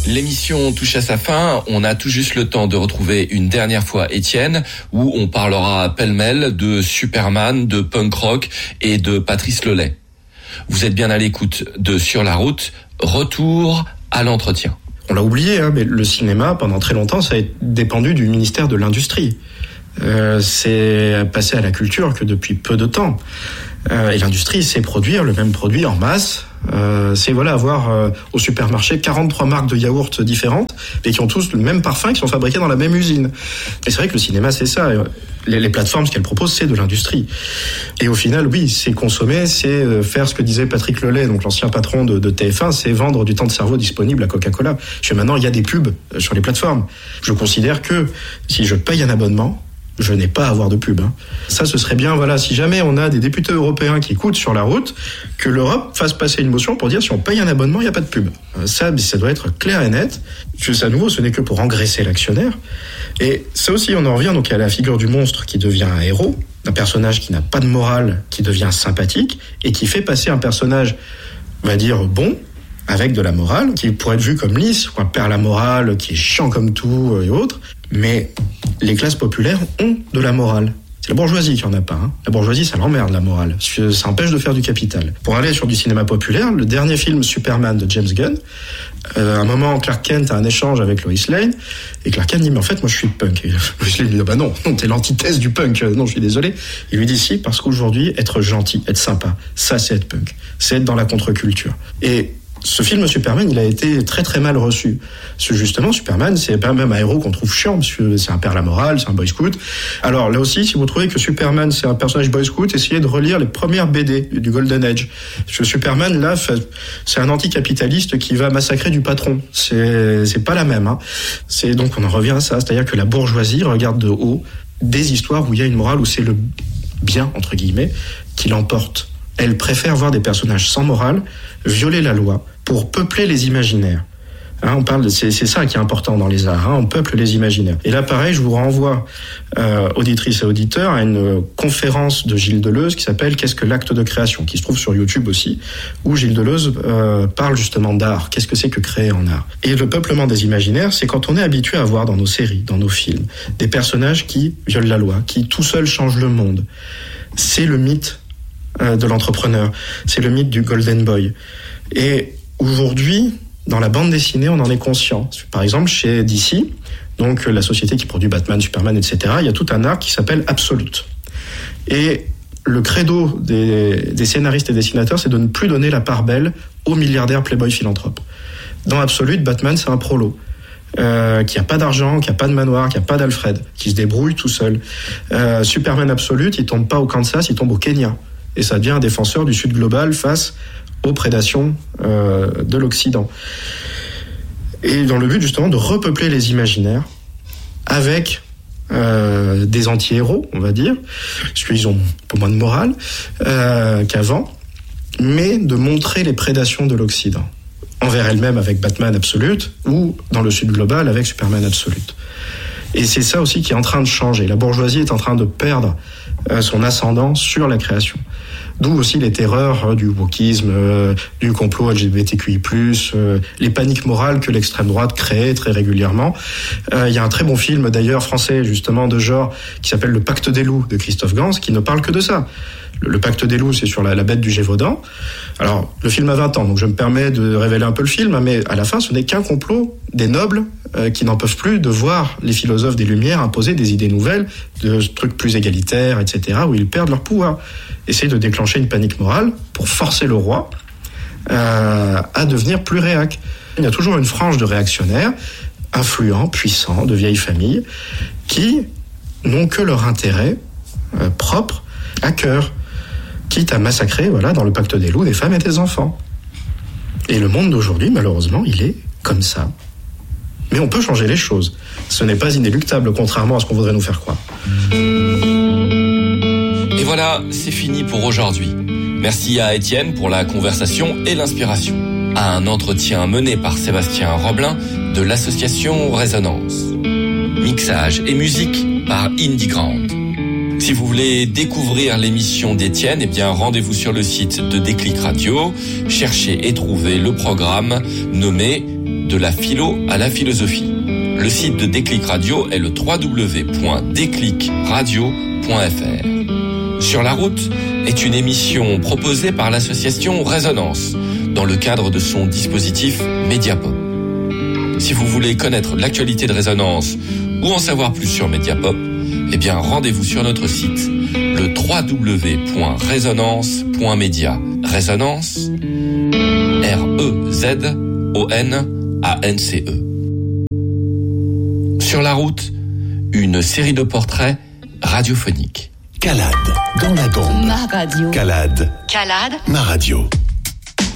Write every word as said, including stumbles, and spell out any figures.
L'émission touche à sa fin. On a tout juste le temps de retrouver une dernière fois Étienne, où on parlera pêle-mêle de Superman, de punk rock et de Patrice Lelay. Vous êtes bien à l'écoute de Sur la route. Retour à l'entretien. On l'a oublié, hein, mais le cinéma, pendant très longtemps, ça a dépendu du ministère de l'Industrie. Euh, c'est passé à la culture que depuis peu de temps. Euh, et l'industrie, c'est produire le même produit en masse. Euh, c'est voilà avoir euh, au supermarché quarante-trois marques de yaourts différentes, mais qui ont tous le même parfum, qui sont fabriqués dans la même usine. Et c'est vrai que le cinéma, c'est ça. Les, les plateformes, ce qu'elles proposent, c'est de l'industrie. Et au final, oui, c'est consommer, c'est faire ce que disait Patrick Lelay, donc l'ancien patron de, de T F un, c'est vendre du temps de cerveau disponible à Coca-Cola. Parce que maintenant, il y a des pubs sur les plateformes. Je considère que si je paye un abonnement, je n'ai pas à avoir de pub. Hein. Ça, ce serait bien, voilà, si jamais on a des députés européens qui écoutent sur la route, que l'Europe fasse passer une motion pour dire si on paye un abonnement, il n'y a pas de pub. Ça, ça doit être clair et net. À nouveau, ce n'est que pour engraisser l'actionnaire. Et ça aussi, on en revient donc à la figure du monstre qui devient un héros, un personnage qui n'a pas de morale, qui devient sympathique, et qui fait passer un personnage, on va dire, bon, avec de la morale, qui pourrait être vu comme lisse, ou un père la morale, qui est chiant comme tout, et autres. Mais les classes populaires ont de la morale. C'est la bourgeoisie qui en a pas. Hein. La bourgeoisie, ça l'emmerde, la morale. Parce que ça empêche de faire du capital. Pour aller sur du cinéma populaire, le dernier film Superman de James Gunn, euh, à un moment, Clark Kent a un échange avec Lois Lane, et Clark Kent dit, mais en fait, moi, je suis punk. Et Lois Lane lui dit, bah non, non, t'es l'antithèse du punk. Non, je suis désolé. Il lui dit, si, parce qu'aujourd'hui, être gentil, être sympa, ça, c'est être punk. C'est être dans la contre-culture. Et ce film Superman, il a été très très mal reçu. Parce que justement, Superman, c'est pas même un héros qu'on trouve chiant, parce que c'est un père la morale, c'est un boy scout. Alors là aussi, si vous trouvez que Superman, c'est un personnage boy scout, essayez de relire les premières B D du Golden Age. Parce que Superman, là, c'est un anticapitaliste qui va massacrer du patron. C'est, c'est pas la même. Hein. C'est donc, on en revient à ça. C'est-à-dire que la bourgeoisie regarde de haut des histoires où il y a une morale, où c'est le bien, entre guillemets, qui l'emporte. Elle préfère voir des personnages sans morale violer la loi pour peupler les imaginaires. Hein, on parle de, c'est, c'est ça qui est important dans les arts. Hein, on peuple les imaginaires. Et là, pareil, je vous renvoie, euh, auditrices et auditeurs, à une conférence de Gilles Deleuze qui s'appelle « Qu'est-ce que l'acte de création ?» qui se trouve sur YouTube aussi, où Gilles Deleuze euh, parle justement d'art. Qu'est-ce que c'est que créer en art? Et le peuplement des imaginaires, c'est quand on est habitué à voir dans nos séries, dans nos films, des personnages qui violent la loi, qui tout seuls changent le monde. C'est le mythe de l'entrepreneur. C'est le mythe du Golden Boy. Et aujourd'hui, dans la bande dessinée, on en est conscient. Par exemple, chez D C, donc la société qui produit Batman, Superman, et cetera, il y a tout un arc qui s'appelle Absolute. Et le credo des, des scénaristes et dessinateurs, c'est de ne plus donner la part belle aux milliardaires playboy philanthropes. Dans Absolute, Batman, c'est un prolo. Euh, qui a pas d'argent, qui a pas de manoir, qui a pas d'Alfred, qui se débrouille tout seul. Euh, Superman Absolute, il tombe pas au Kansas, il tombe au Kenya. Et ça devient un défenseur du Sud global face aux prédations euh, de l'Occident. Et dans le but justement de repeupler les imaginaires avec euh, des anti-héros, on va dire, parce qu'ils ont un peu moins de morale euh, qu'avant, mais de montrer les prédations de l'Occident envers elle-même avec Batman Absolute ou dans le Sud global avec Superman Absolute. Et c'est ça aussi qui est en train de changer. La bourgeoisie est en train de perdre euh, son ascendant sur la création. D'où aussi les terreurs euh, du wokisme, euh, du complot L G B T Q I plus, euh, les paniques morales que l'extrême droite crée très régulièrement. Euh, il y a un très bon film d'ailleurs français justement de genre qui s'appelle Le Pacte des loups de Christophe Gans qui ne parle que de ça. Le, le Pacte des loups, c'est sur la, la bête du Gévaudan. Alors, le film a vingt ans, donc je me permets de révéler un peu le film, mais à la fin, ce n'est qu'un complot des nobles euh, qui n'en peuvent plus de voir les philosophes des Lumières imposer des idées nouvelles, de trucs plus égalitaires, et cetera, où ils perdent leur pouvoir. Essayer de déclencher une panique morale pour forcer le roi euh, à devenir plus réac. Il y a toujours une frange de réactionnaires, influents, puissants, de vieilles familles, qui n'ont que leur intérêt euh, propre à cœur, quitte à massacrer, voilà, dans le Pacte des loups, des femmes et des enfants. Et le monde d'aujourd'hui, malheureusement, il est comme ça. Mais on peut changer les choses. Ce n'est pas inéluctable, contrairement à ce qu'on voudrait nous faire croire. Et voilà, c'est fini pour aujourd'hui. Merci à Étienne pour la conversation et l'inspiration. À un entretien mené par Sébastien Roblin de l'association Résonance. Mixage et musique par Indie Grand. Si vous voulez découvrir l'émission d'Étienne, eh bien rendez-vous sur le site de Déclic Radio, cherchez et trouvez le programme nommé de la philo à la philosophie. Le site de Déclic Radio est le w w w point déclic radio point f r. Sur la route est une émission proposée par l'association Résonance dans le cadre de son dispositif Mediapop. Si vous voulez connaître l'actualité de Résonance ou en savoir plus sur Mediapop, eh bien rendez-vous sur notre site le w w w point résonance point media. Résonance, R E Z O N A N C E. Sur la route, une série de portraits radiophoniques. Calade, dans la bande. Ma radio. Calade. Calade. Ma radio.